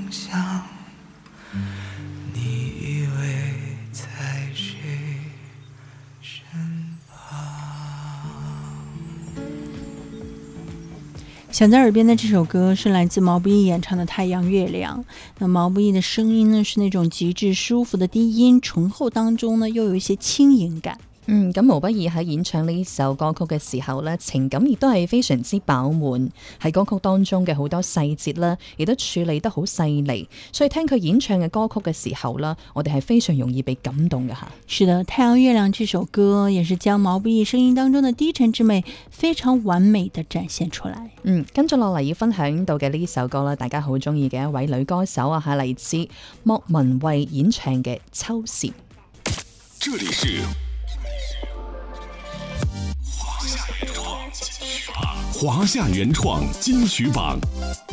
象，你依偎在谁身旁。 响在耳边的这首歌是来自毛不易演唱的《太阳月亮》。那毛不易的声音呢，是那种极致舒服的低音，醇厚当中呢又有一些轻盈感。 咁毛不易喺演唱呢首歌曲嘅時候呢，情感亦都係非常之飽滿，喺歌曲當中嘅好多細節啦，亦都處理得好細膩，所以聽佢演唱嘅歌曲嘅時候啦，我哋係非常容易被感動嘅吓。 是的，《太陽月亮》這首歌也是將毛不易聲音當中的低沉之美非常完美地展現出來。 跟住落嚟要分享到嘅呢首歌啦，大家好中意嘅一位女歌手啊，係嚟自莫文蔚演唱嘅《秋蟬》。 這裡是華夏原創金曲榜。